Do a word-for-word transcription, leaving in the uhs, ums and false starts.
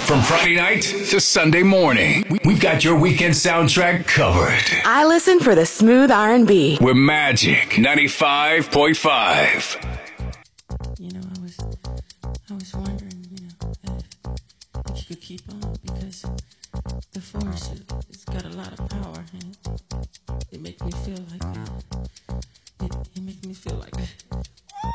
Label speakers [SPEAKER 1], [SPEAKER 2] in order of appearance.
[SPEAKER 1] From Friday night to Sunday morning, we've got your weekend soundtrack covered.
[SPEAKER 2] I listen for the smooth R and B.
[SPEAKER 1] We're Magic ninety-five point five.
[SPEAKER 3] You know, I was, I was wondering, you know, if, if you could keep on, because the force, it, it's got a lot of power, and it makes me feel like